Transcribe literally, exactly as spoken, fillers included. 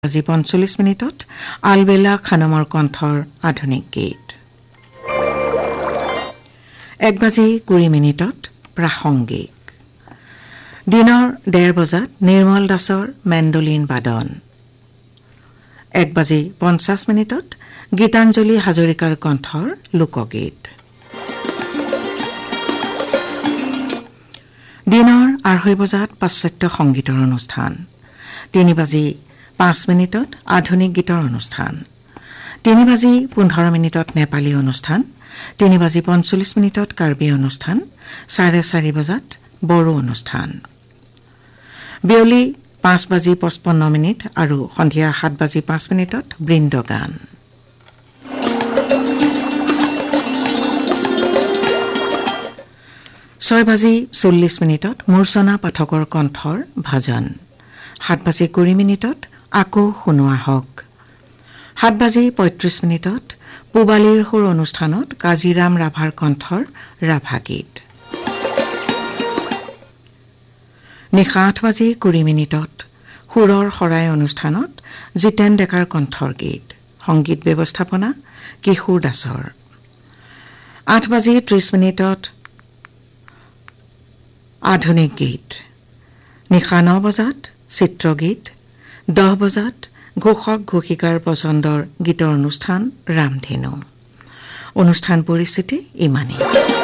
আজি পঞ্চল্লিশ মিনিটত আলবেলা খানমৰ কণ্ঠৰ আধুনিক গীত এক বাজি কুৰি মিনিটত প্ৰাসংগিক দিনৰ ডেৰ বজাত নিৰ্মল দাসৰ মেণ্ডলিন বাদন এক বাজি পঞ্চাশ মিনিটত গীতাঞ্জলি হাজৰিকাৰ কণ্ঠৰ লোকগীত দিনৰ আঢ়ৈ বজাত পাশ্চাত্য সংগীতৰ অনুষ্ঠান তিনি বাজি পাঁচ মিনিটত আধুনিক গীতৰ অনুষ্ঠান তিনি বাজি পোন্ধৰ মিনিটত নেপালী অনুষ্ঠান তিনি বাজি পঞ্চল্লিশ মিনিটত কাৰ্বি অনুষ্ঠান চাৰে চাৰি বজাত বড়ো অনুষ্ঠান বিয়লি পাঁচ বাজি পঁচপন্ন মিনিট আৰু সন্ধিয়া সাত বাজি পাঁচ মিনিটত বৃন্দগান ছয় বাজি চল্লিশ মিনিটত মূৰ্ছনা পাঠকৰ কণ্ঠৰ ভজন সাত বাজি কুৰি মিনিটত আকৌ শুনোৱা হওক সাত বাজি পঁয়ত্ৰিশ মিনিটত পুবালীৰ সুৰ অনুষ্ঠানত কাজিৰাম ৰাভাৰ কণ্ঠৰ ৰাভা গীত নিশা আঠ বাজি কুৰি মিনিটত সুৰৰ শৰাই অনুষ্ঠানত জিতেন ডেকাৰ কণ্ঠৰ গীত সংগীত ব্যৱস্থাপনা কিশোৰ দাসৰ আঠ বাজি ত্ৰিশ মিনিটত আধুনিক গীত নিশা ন বজাত চিত্ৰগীত দহ বজাত ঘোষক ঘোষিকাৰ পছন্দৰ গীতৰ অনুষ্ঠান ৰামধেনু অনুষ্ঠান পৰিস্থিতি ইমানেই